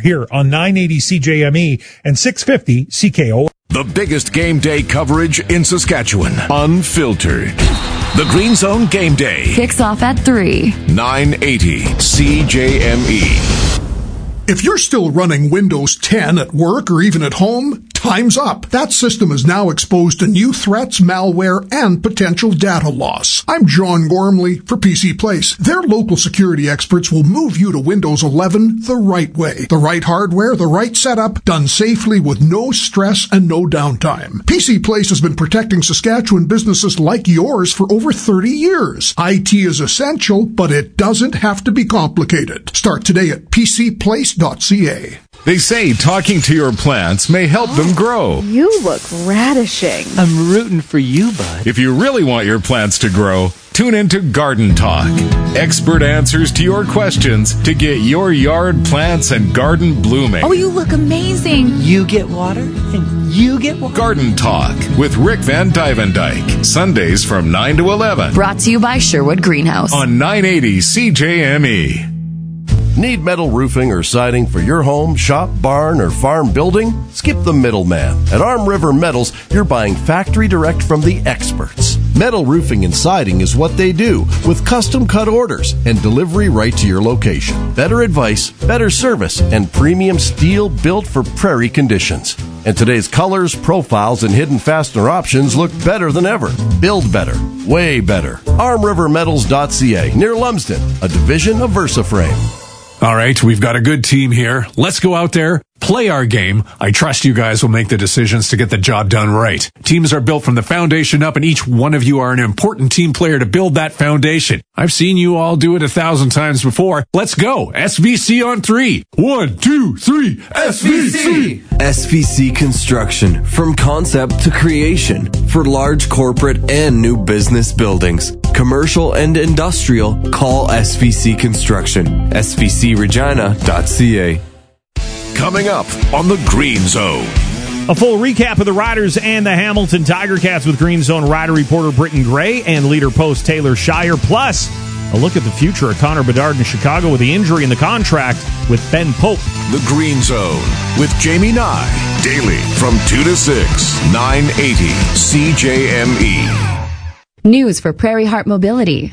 here on 980 CJME and 650 CKO. The biggest game day coverage in Saskatchewan. Unfiltered. The Green Zone Game Day. Kicks off at 3. 980 CJME. If you're still running Windows 10 at work or even at home, time's up. That system is now exposed to new threats, malware, and potential data loss. I'm John Gormley for PC Place. Their local security experts will move you to Windows 11 the right way. The right hardware, the right setup, done safely with no stress and no downtime. PC Place has been protecting Saskatchewan businesses like yours for over 30 years. IT is essential, but it doesn't have to be complicated. Start today at PCPlace.ca. They say talking to your plants may help them grow. You look radishing. I'm rooting for you, bud. If you really want your plants to grow, tune into Garden Talk. Expert answers to your questions to get your yard plants and garden blooming. Oh, you look amazing. You get water, and you get water. Garden Talk with Rick Van Dyvendyke. Sundays from 9 to 11. Brought to you by Sherwood Greenhouse. On 980 CJME. Need metal roofing or siding for your home, shop, barn, or farm building? Skip the middleman. At Arm River Metals, you're buying factory direct from the experts. Metal roofing and siding is what they do, with custom cut orders and delivery right to your location. Better advice, better service, and premium steel built for prairie conditions. And today's colors, profiles, and hidden fastener options look better than ever. Build better. Way better. ArmRiverMetals.ca, near Lumsden, a division of VersaFrame. All right, we've got a good team here. Let's go out there, play our game. I trust you guys will make the decisions to get the job done right. Teams are built from the foundation up, and each one of you are an important team player to build that foundation. I've seen you all do it 1,000 times before. Let's go. SVC on 3. 1, 2, 3. SVC! SVC Construction. From concept to creation. For large corporate and new business buildings. Commercial and industrial. Call SVC Construction. SVCRegina.ca. Coming up on the Green Zone. A full recap of the Riders and the Hamilton Tiger Cats with Green Zone Rider reporter Britton Gray and leader post Taylor Shire. Plus, a look at the future of Connor Bedard in Chicago with the injury in the contract with Ben Pope. The Green Zone with Jamie Nye. Daily from 2 to 6. 980 CJME. News for Prairie Heart Mobility.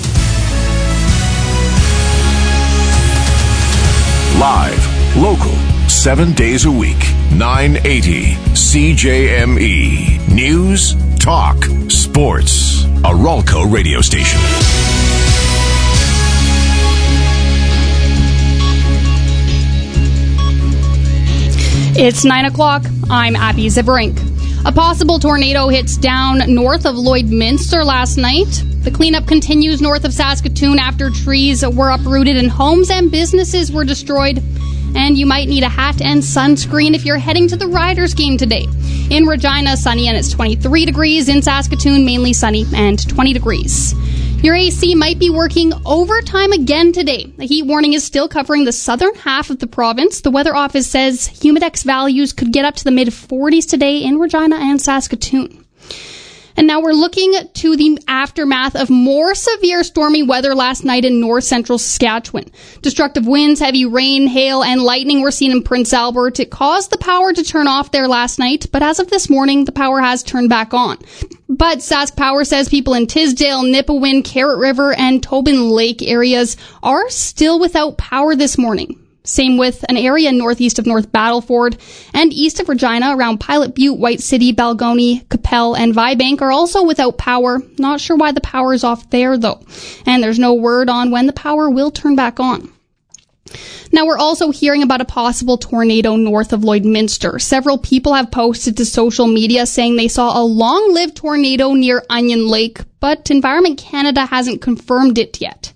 Live, local, 7 days a week. 980 CJME. News, talk, sports. A Ralco radio station. It's 9 o'clock. I'm Abby Ziverink. A possible tornado hits down north of Lloydminster last night. The cleanup continues north of Saskatoon after trees were uprooted and homes and businesses were destroyed. And you might need a hat and sunscreen if you're heading to the Riders game today. In Regina, sunny and it's 23 degrees. In Saskatoon, mainly sunny and 20 degrees. Your AC might be working overtime again today. A heat warning is still covering the southern half of the province. The weather office says humidex values could get up to the mid-40s today in Regina and Saskatoon. And now we're looking to the aftermath of more severe stormy weather last night in north central Saskatchewan. Destructive winds, heavy rain, hail, and lightning were seen in Prince Albert. It caused the power to turn off there last night, but as of this morning, the power has turned back on. But Sask Power says people in Tisdale, Nipawin, Carrot River, and Tobin Lake areas are still without power this morning. Same with an area northeast of North Battleford and east of Regina around Pilot Butte, White City, Balgony, Capel, and Vibank are also without power. Not sure why the power is off there, though. And there's no word on when the power will turn back on. Now, we're also hearing about a possible tornado north of Lloydminster. Several people have posted to social media saying they saw a long-lived tornado near Onion Lake, but Environment Canada hasn't confirmed it yet.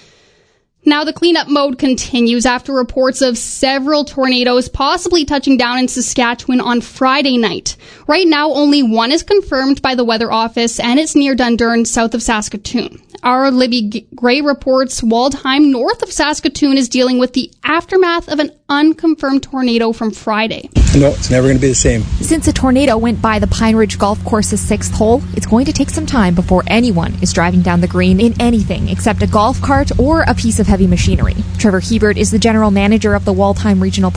Now, the cleanup mode continues after reports of several tornadoes possibly touching down in Saskatchewan on Friday night. Right now, only one is confirmed by the Weather Office, and it's near Dundurn, south of Saskatoon. Our Libby Gray reports Waldheim, north of Saskatoon, is dealing with the aftermath of an unconfirmed tornado from Friday. No, it's never going to be the same. Since a tornado went by the Pine Ridge Golf Course's 6th hole, it's going to take some time before anyone is driving down the green in anything except a golf cart or a piece of heavy machinery. Trevor Hebert is the general manager of the Waldheim Regional